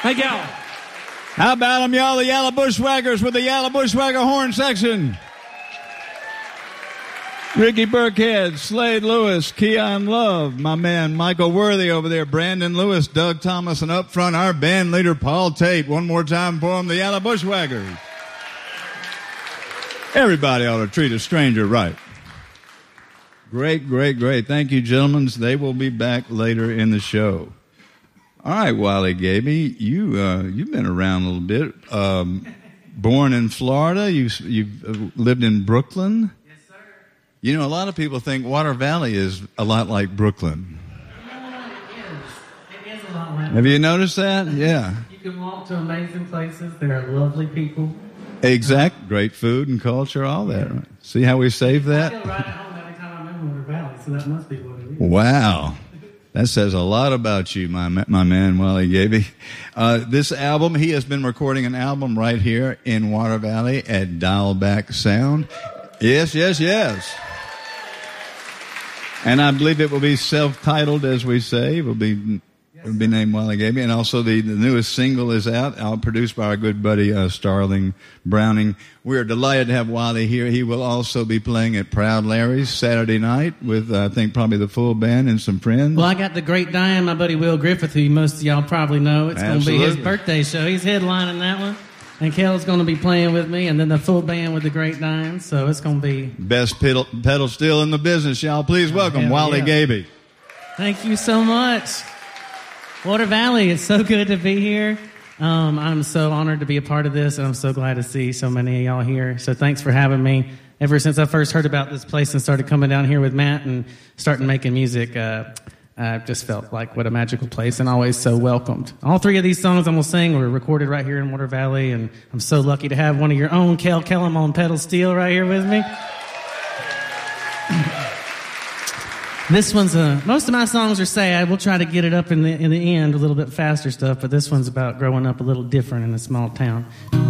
Thank y'all. How about them, y'all, the Yalla Bushwhackers with the Yalla Bushwhacker horn section? Ricky Burkhead, Slade Lewis, Keon Love, my man Michael Worthy over there, Brandon Lewis, Doug Thomas, and up front our band leader Paul Tate. One more time for them, the Yalla Bushwhackers. Everybody ought to treat a stranger right. Great, great, great. Thank you, gentlemen. They will be back later in the show. All right, Wally Gaby, you've been around a little bit. Born in Florida, you've lived in Brooklyn. Yes, sir. You know, a lot of people think Water Valley is a lot like Brooklyn. It is a lot like. Have you noticed that? Yeah. You can walk to amazing places. There are lovely people. Exact. Great food and culture, all that. Right? See how we saved that? I feel right at home every time I'm in Water Valley, so that must be what it is. Wow. That says a lot about you, my man, Wally Gaby. This album, he has been recording an album right here in Water Valley at Dialback Sound. Yes, yes, yes. And I believe it will be self-titled, as we say. It will be named Wally Gaby. And also the newest single is out produced by our good buddy Starling Browning. We are delighted to have Wally here. He will also be playing at Proud Larry's Saturday night with, I think, probably the full band and some friends. Well, I got the Great Diane, my buddy Will Griffith, who most of y'all probably know. It's going to be his birthday show. He's headlining that one. And Kel's going to be playing with me, and then the full band with the Great Diane. So it's going to be... Best pedal steel in the business, y'all. Please welcome Wally Gaby. Thank you so much. Water Valley, it's so good to be here. I'm so honored to be a part of this, and I'm so glad to see so many of y'all here. So thanks for having me. Ever since I first heard about this place and started coming down here with Matt and starting making music, I just felt like what a magical place and always so welcomed. All three of these songs I'm going to sing were recorded right here in Water Valley, and I'm so lucky to have one of your own, Kel Kellum, on pedal steel right here with me. This one's most of my songs are sad. We'll try to get it up in the end a little bit faster stuff, but this one's about growing up a little different in a small town.